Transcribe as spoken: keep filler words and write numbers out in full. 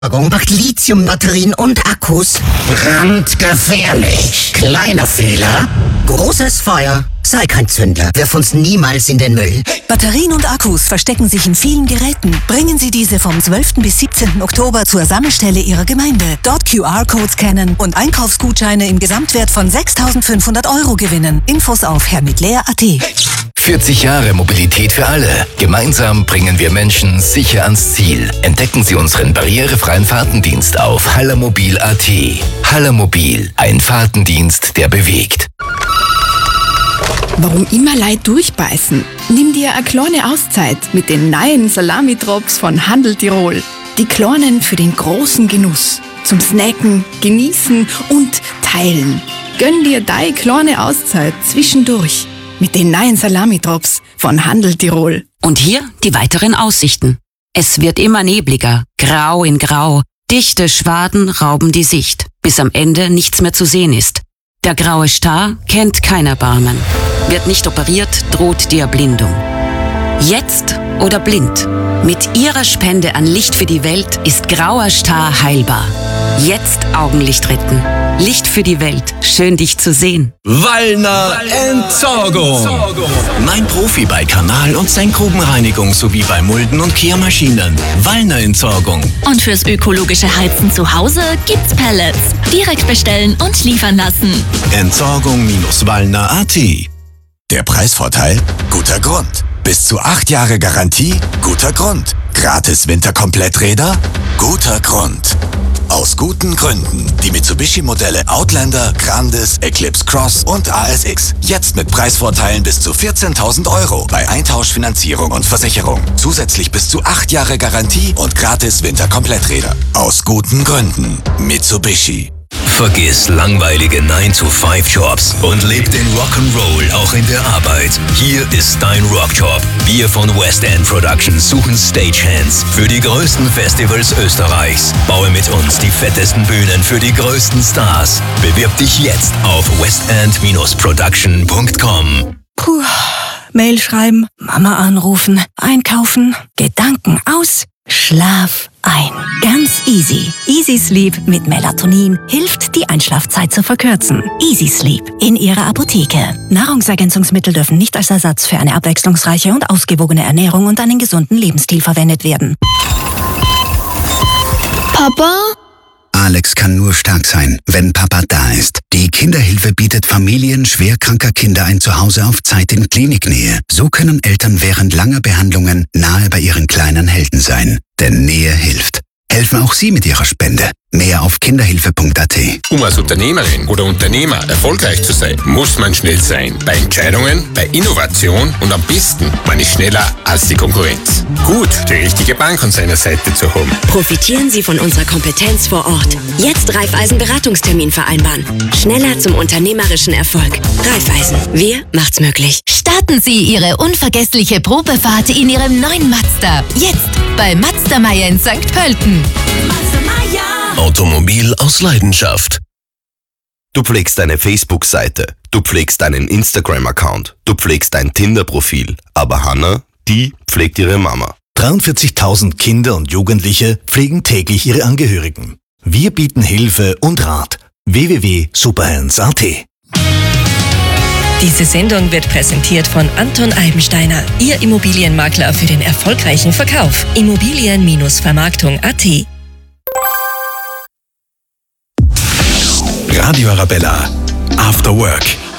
Macht Lithiumbatterien und Akkus brandgefährlich. Kleiner Fehler, großes Feuer. Sei kein Zündler, wirf uns niemals in den Müll. Batterien und Akkus verstecken sich in vielen Geräten. Bringen Sie diese vom zwölften bis siebzehnten Oktober zur Sammelstelle Ihrer Gemeinde. Dort Q R-Codes scannen und Einkaufsgutscheine im Gesamtwert von sechstausendfünfhundert Euro gewinnen. Infos auf herrmitleer punkt at. vierzig Jahre Mobilität für alle. Gemeinsam bringen wir Menschen sicher ans Ziel. Entdecken Sie unseren barrierefreien Fahrtendienst auf hallermobil punkt at. Hallermobil, ein Fahrtendienst, der bewegt. Warum immer Leid durchbeißen? Nimm dir eine kleine Auszeit mit den neuen Salami-Drops von Handel Tirol. Die kleinen für den großen Genuss. Zum Snacken, Genießen und Teilen. Gönn dir deine kleine Auszeit zwischendurch mit den neuen Salami-Drops von Handel Tirol. Und hier die weiteren Aussichten. Es wird immer nebliger, grau in grau. Dichte Schwaden rauben die Sicht, bis am Ende nichts mehr zu sehen ist. Der graue Star kennt kein Erbarmen. Wird nicht operiert, droht die Erblindung. Jetzt oder blind? Mit Ihrer Spende an Licht für die Welt ist grauer Star heilbar. Jetzt Augenlicht retten. Licht für die Welt. Schön, dich zu sehen. Wallner Entsorgung. Mein Profi bei Kanal- und Senkgrubenreinigung sowie bei Mulden- und Kehrmaschinen. Wallner Entsorgung. Und fürs ökologische Heizen zu Hause gibt's Pellets. Direkt bestellen und liefern lassen. Entsorgung-wallner punkt at. Der Preisvorteil? Guter Grund. Bis zu acht Jahre Garantie? Guter Grund. Gratis Winterkompletträder? Guter Grund. Aus guten Gründen. Die Mitsubishi-Modelle Outlander, Grandis, Eclipse Cross und A S X. Jetzt mit Preisvorteilen bis zu vierzehntausend Euro bei Eintauschfinanzierung und Versicherung. Zusätzlich bis zu acht Jahre Garantie und gratis Winterkompletträder. Aus guten Gründen. Mitsubishi. Vergiss langweilige nine to five Jobs und leb den Rock'n'Roll auch in der Arbeit. Hier ist dein Rockjob. Wir von West End Productions suchen Stagehands für die größten Festivals Österreichs. Baue mit uns die fettesten Bühnen für die größten Stars. Bewirb dich jetzt auf westend production punkt com. Puh, Mail schreiben, Mama anrufen, einkaufen, Gedanken aus, Schlaf ein. Ganz easy. Easy Sleep mit Melatonin hilft, die Einschlafzeit zu verkürzen. Easy Sleep in Ihrer Apotheke. Nahrungsergänzungsmittel dürfen nicht als Ersatz für eine abwechslungsreiche und ausgewogene Ernährung und einen gesunden Lebensstil verwendet werden. Papa? Alex kann nur stark sein, wenn Papa da ist. Die Kinderhilfe bietet Familien schwerkranker Kinder ein Zuhause auf Zeit in Kliniknähe. So können Eltern während langer Behandlungen nahe bei ihren kleinen Helden sein. Denn Nähe hilft. Helfen auch Sie mit Ihrer Spende. Mehr auf kinderhilfe punkt at. Um als Unternehmerin oder Unternehmer erfolgreich zu sein, muss man schnell sein. Bei Entscheidungen, bei Innovation und am besten, man ist schneller als die Konkurrenz. Gut, die richtige Bank an seiner Seite zu haben. Profitieren Sie von unserer Kompetenz vor Ort. Jetzt Raiffeisen Beratungstermin vereinbaren. Schneller zum unternehmerischen Erfolg. Raiffeisen, wir macht's möglich. Starten Sie Ihre unvergessliche Probefahrt in Ihrem neuen Mazda. Jetzt bei Mazda Meier in Sankt Pölten. Automobil aus Leidenschaft. Du pflegst deine Facebook-Seite, du pflegst deinen Instagram-Account, du pflegst dein Tinder-Profil. Aber Hannah, die pflegt ihre Mama. dreiundvierzigtausend Kinder und Jugendliche pflegen täglich ihre Angehörigen. Wir bieten Hilfe und Rat. w w w punkt superhands punkt at. Diese Sendung wird präsentiert von Anton Eibensteiner, Ihr Immobilienmakler für den erfolgreichen Verkauf. Immobilien Vermarktung punkt at. Radio Arabella. After Work.